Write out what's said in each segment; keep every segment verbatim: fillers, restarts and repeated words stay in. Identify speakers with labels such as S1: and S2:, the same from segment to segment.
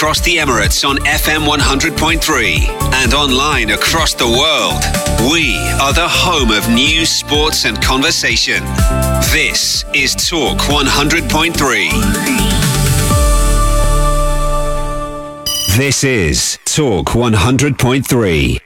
S1: across the Emirates on F M one hundred point three and online across the world. We are the home of news, sports and conversation. This is Talk one hundred point three. This is Talk one hundred point three.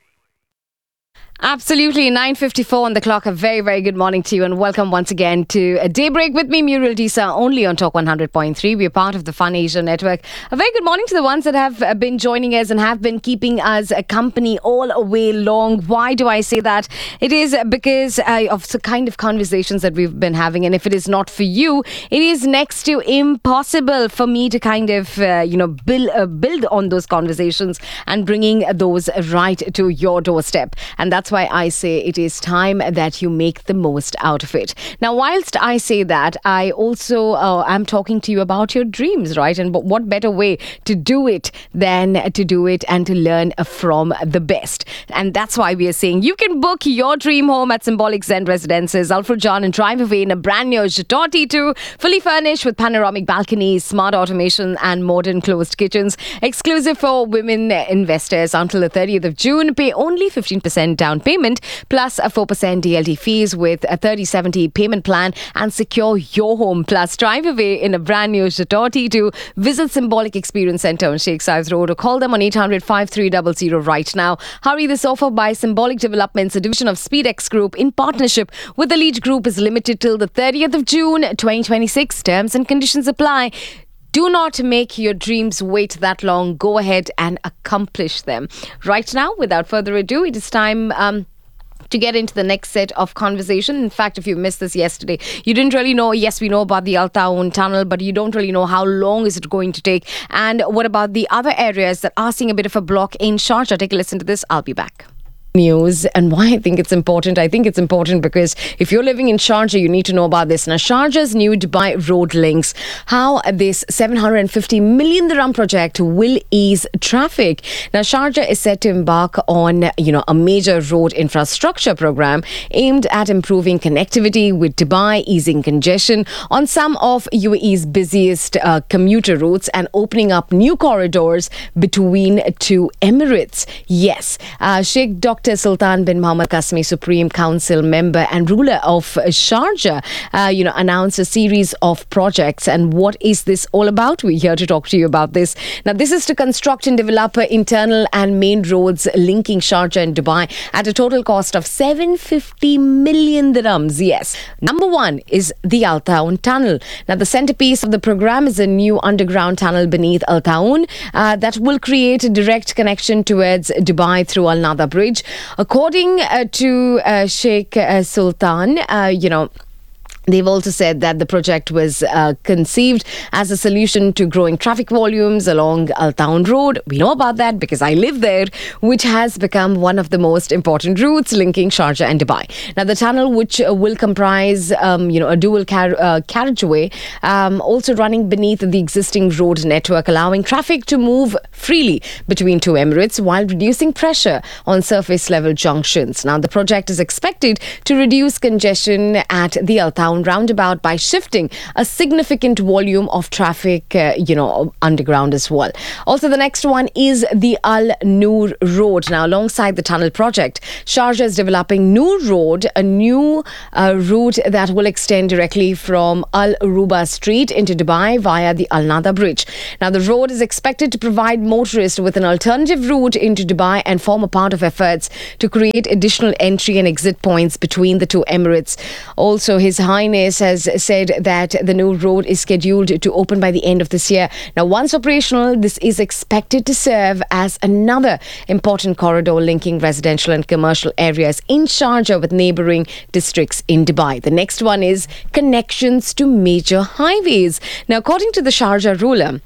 S2: Absolutely, nine fifty-four on the clock. A very, very good morning to you and welcome once again to a Daybreak with me, Muriel Disa, only on Talk one hundred point three. We are part of the Fun Asia Network. A very good morning to the ones that have been joining us and have been keeping us a company all a way long. Why do I say that? It is because uh, of the kind of conversations that we've been having, and if it is not for you, it is next to impossible for me to kind of, uh, you know, build, uh, build on those conversations and bringing those right to your doorstep. And that's That's why I say it is time that you make the most out of it. Now, whilst I say that, I also uh, am talking to you about your dreams, right? And what better way to do it than to do it and to learn from the best. And that's why we are saying you can book your dream home at Symbolic Zen Residences, Alfred John, and drive away in a brand new Jadot T two, fully furnished with panoramic balconies, smart automation and modern closed kitchens. Exclusive for women investors until the thirtieth of June. Pay only fifteen percent down payment plus a four percent D L T fees with a thirty seventy payment plan and secure your home plus drive away in a brand new Jadot T two. Visit Symbolic Experience Centre on Sheikh Said Road or call them on eight hundred, five three zero zero right now. Hurry, this offer by Symbolic Developments, a division of SpeedX Group in partnership with the Lead Group, is limited till the thirtieth of June twenty twenty-six. Terms and conditions apply. Do not make your dreams wait that long. Go ahead and accomplish them. Right now, without further ado, it is time um, to get into the next set of conversation. In fact, if you missed this yesterday, you didn't really know. Yes, we know about the Al Taun tunnel, but you don't really know how long is it going to take. And what about the other areas that are seeing a bit of a block in Sharjah? Take a listen to this. I'll be back. News and why I think it's important. I think it's important because if you're living in Sharjah, you need to know about this. Now, Sharjah's new Dubai road links, how this seven hundred fifty million dirham project will ease traffic. Now, Sharjah is set to embark on, you know, a major road infrastructure program aimed at improving connectivity with Dubai, easing congestion on some of U A E's busiest uh, commuter routes and opening up new corridors between two Emirates. Yes, uh, Sheikh Doctor Sultan bin Mohammed Qasmi, Supreme Council member and ruler of Sharjah, uh, you know, announced a series of projects. And what is this all about? We're here to talk to you about this. Now, this is to construct and develop internal and main roads linking Sharjah and Dubai at a total cost of seven hundred fifty million dirhams. Yes. Number one is the Al Taun tunnel. Now, the centerpiece of the program is a new underground tunnel beneath Al Taun uh, that will create a direct connection towards Dubai through Al Nahda Bridge. According uh, to uh, Sheikh uh, Sultan, uh, you know, they've also said that the project was uh, conceived as a solution to growing traffic volumes along Al Taun Road. We know about that because I live there, which has become one of the most important routes linking Sharjah and Dubai. Now, the tunnel, which uh, will comprise, um, you know, a dual car- uh, carriageway, um, also running beneath the existing road network, allowing traffic to move freely between two Emirates while reducing pressure on surface level junctions. Now, the project is expected to reduce congestion at the Al Taun roundabout by shifting a significant volume of traffic, uh, you know, underground as well. Also, the next one is the Al Noor Road. Now, alongside the tunnel project, Sharjah is developing Noor Road, a new uh, route that will extend directly from Al Ruba Street into Dubai via the Al Nahda Bridge. Now, the road is expected to provide motorists with an alternative route into Dubai and form a part of efforts to create additional entry and exit points between the two Emirates. Also, His Highness has said that the new road is scheduled to open by the end of this year. Now, once operational, this is expected to serve as another important corridor linking residential and commercial areas in Sharjah with neighbouring districts in Dubai. The next one is connections to major highways. Now, according to the Sharjah ruler,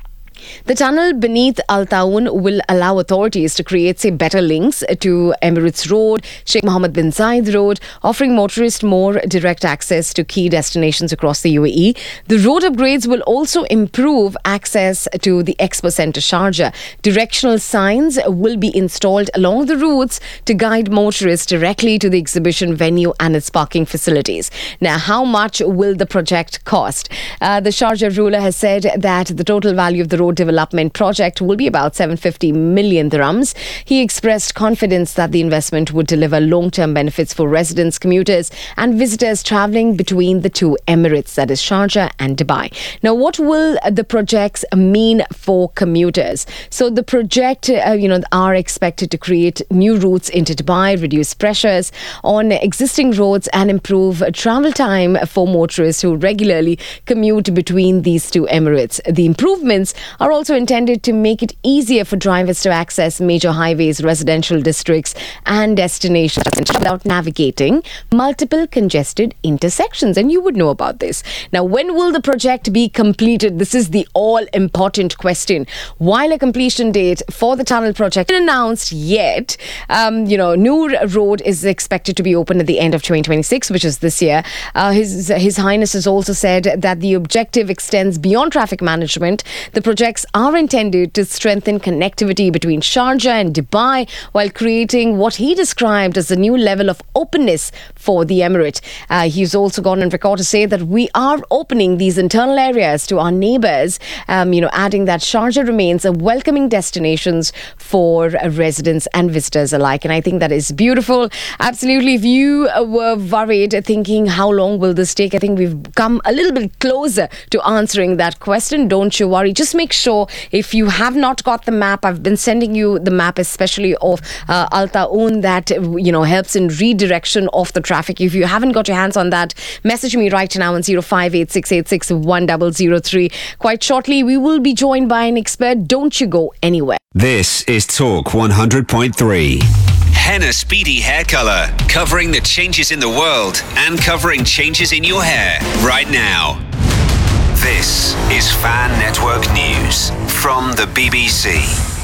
S2: the tunnel beneath Al Taun will allow authorities to create, say, better links to Emirates Road, Sheikh Mohammed bin Zayed Road, offering motorists more direct access to key destinations across the U A E. The road upgrades will also improve access to the Expo Centre Sharjah. Directional signs will be installed along the routes to guide motorists directly to the exhibition venue and its parking facilities. Now, how much will the project cost? Uh, the Sharjah ruler has said that the total value of the road road development project will be about seven hundred fifty million dirhams. He expressed confidence that the investment would deliver long-term benefits for residents, commuters and visitors travelling between the two Emirates, that is Sharjah and Dubai. Now, what will the projects mean for commuters? So the project, uh, you know, are expected to create new routes into Dubai, reduce pressures on existing roads and improve travel time for motorists who regularly commute between these two Emirates. The improvements are also intended to make it easier for drivers to access major highways, residential districts and destinations without navigating multiple congested intersections. And you would know about this. Now, when will the project be completed? This is the all-important question. While a completion date for the tunnel project isn't announced yet, um, you know, Noor Road is expected to be open at the end of twenty twenty-six, which is this year. Uh, his, his Highness has also said that the objective extends beyond traffic management. The projects are intended to strengthen connectivity between Sharjah and Dubai while creating what he described as a new level of openness for the Emirate. Uh, he's also gone on record to say that we are opening these internal areas to our neighbours, um, you know, adding that Sharjah remains a welcoming destination for residents and visitors alike. And I think that is beautiful. Absolutely. If you uh, were worried, thinking how long will this take, I think we've come a little bit closer to answering that question. Don't you worry. Just make sure, if you have not got the map, I've been sending you the map, especially of uh, Al Taun, that, you know, helps in redirection of the traffic. If you haven't got your hands on that, message me right now on zero five eight six eight six one zero zero three. Quite shortly, we will be joined by an expert. Don't you go anywhere.
S1: This is Talk one hundred point three. Henna Speedy Hair Colour, covering the changes in the world and covering changes in your hair right now. This is Fan Network News from the B B C.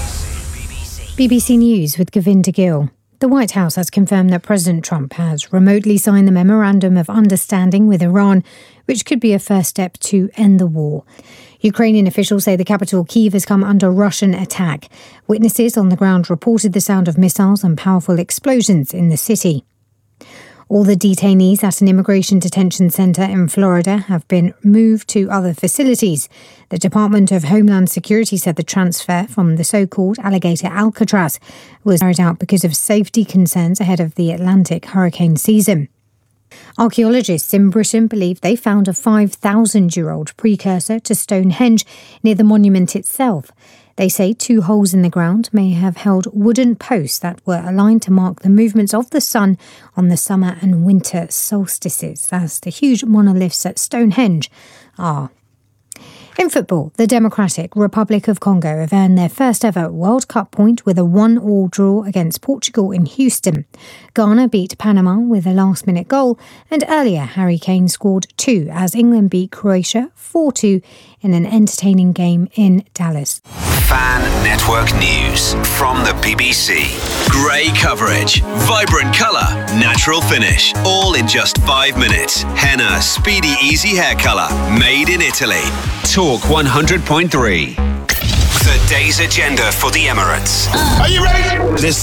S3: B B C News with Govinda Gill. The White House has confirmed that President Trump has remotely signed the Memorandum of Understanding with Iran, which could be a first step to end the war. Ukrainian officials say the capital Kyiv has come under Russian attack. Witnesses on the ground reported the sound of missiles and powerful explosions in the city. All the detainees at an immigration detention centre in Florida have been moved to other facilities. The Department of Homeland Security said the transfer from the so-called Alligator Alcatraz was carried out because of safety concerns ahead of the Atlantic hurricane season. Archaeologists in Britain believe they found a five thousand year old precursor to Stonehenge near the monument itself. They say two holes in the ground may have held wooden posts that were aligned to mark the movements of the sun on the summer and winter solstices, as the huge monoliths at Stonehenge are. In football, the Democratic Republic of Congo have earned their first ever World Cup point with a one all draw against Portugal in Houston. Ghana beat Panama with a last-minute goal, and earlier Harry Kane scored two as England beat Croatia four two in an entertaining game in Dallas.
S1: Fan Network News from the B B C. Grey coverage, vibrant colour, natural finish, all in just five minutes. Henna Speedy Easy Hair Colour, made in Italy. Talk one hundred point three. The day's agenda for the Emirates.
S4: Are you ready?
S1: This,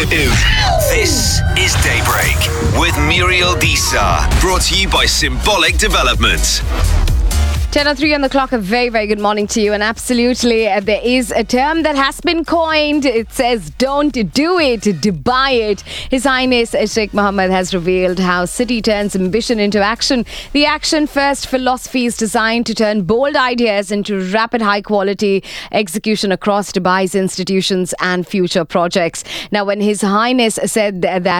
S1: this is Daybreak with Muriel Disa. Brought to you by Symbolic Development.
S2: ten oh three on the clock. A very, very good morning to you. And absolutely, uh, there is a term that has been coined. It says, don't do it, Dubai it. His Highness Sheikh Mohammed has revealed how City turns ambition into action. The action-first philosophy is designed to turn bold ideas into rapid, high-quality execution across Dubai's institutions and future projects. Now, when His Highness said that